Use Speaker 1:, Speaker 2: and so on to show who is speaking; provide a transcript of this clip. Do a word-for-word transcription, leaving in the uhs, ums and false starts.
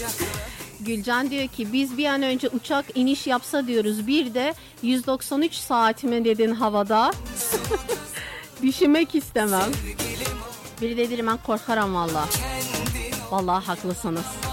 Speaker 1: Gülcan diyor ki biz bir an önce uçak iniş yapsa diyoruz. Bir de yüz doksan üç saat mi dedin havada? Düşünmek istemem. Biri dedi ben korkarım valla. Vallahi haklısınız.